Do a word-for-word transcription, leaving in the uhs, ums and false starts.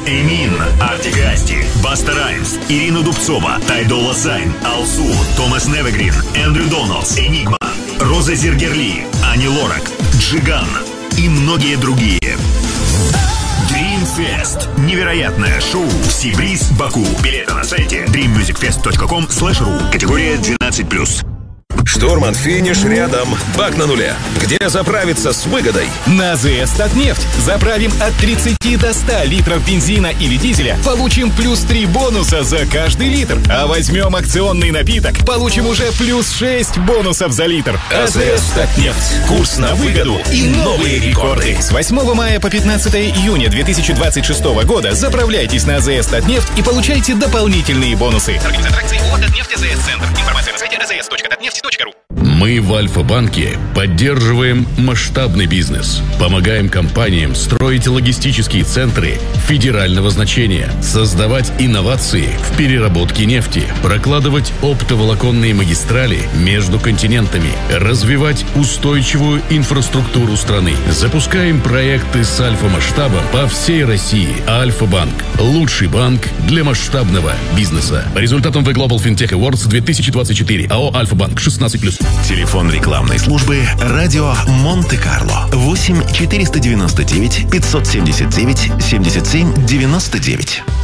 Эмин, Артик и Асти, Баста Раймс, Ирина Дубцова, Тайдо Лосайн, Алсу, Томас Невегрин, Эндрю Доналдс, Энигма, Роза Зергерли, Ани Лорак, Джиган и многие другие. Dreamfest. Невероятное шоу в Сибриз, Баку. Билеты на сайте дрим мьюзик фест точка ком слэш ру. Категория двенадцать плюс. Штурман, финиш рядом. Бак на нуле. Где заправиться с выгодой? На АЗС Татнефть. Заправим от тридцати до ста литров бензина или дизеля. Получим плюс три бонуса за каждый литр. А возьмем акционный напиток. Получим уже плюс шесть бонусов за литр. АЗС Татнефть. Курс на выгоду и новые рекорды. С восьмого мая по пятнадцатое июня две тысячи двадцать шестого года заправляйтесь на АЗС Татнефть и получайте дополнительные бонусы. Организатор акции ООО «Татнефть АЗС Центр». Информация на сайте эй зэ эс точка татнефть точка ру. Мы в Альфа-банке поддерживаем масштабный бизнес, помогаем компаниям строить логистические центры федерального значения, создавать инновации в переработке нефти, прокладывать оптоволоконные магистрали между континентами, развивать устойчивую инфраструктуру страны. Запускаем проекты с альфа-масштабом по всей России. Альфа-банк – лучший банк для масштабного бизнеса. По результатам The Global Fintech Awards две тысячи двадцать четыре. АО «Альфа-банк» шестнадцать плюс. Телефон рекламной службы «Радио Монте-Карло» восемь четыреста девяносто девять пятьсот семьдесят девять семьдесят семь девяносто девять.